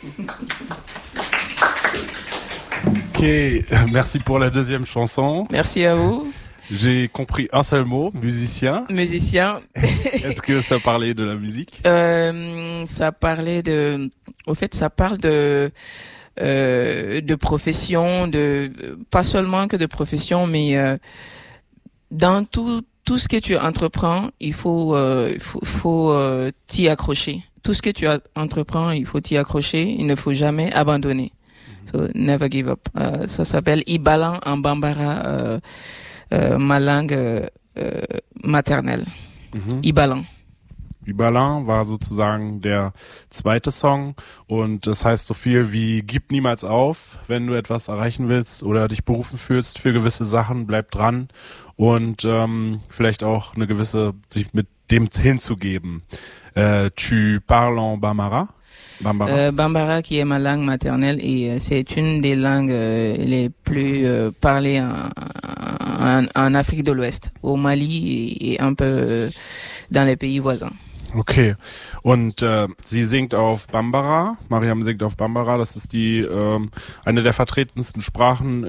Ok, merci pour la deuxième chanson. Merci à vous. J'ai compris un seul mot, musicien. Musicien. Est-ce que ça parlait de la musique? Ça parlait au fait, ça parle de profession, pas seulement que de profession, mais dans tout ce que tu entreprends, il faut t'y accrocher. Tout ce que tu entreprends, il faut t'y accrocher. Il ne faut jamais abandonner. So never give up. Ça s'appelle Ibalan en Bambara, ma langue maternelle. Ibalan. Ibalan war sozusagen der zweite Song und das heißt so viel wie gib niemals auf, wenn du etwas erreichen willst oder dich berufen fühlst für gewisse Sachen, bleib dran und vielleicht auch eine gewisse, sich mit dem hinzugeben. Tu parles en Bambara? Bambara qui est ma langue maternelle et c'est une des langues les plus parlées en Afrique de l'Ouest, au Mali et un peu dans les pays voisins. Okay, und sie singt auf Bambara, Mariam singt auf Bambara, das ist die eine der vertretensten Sprachen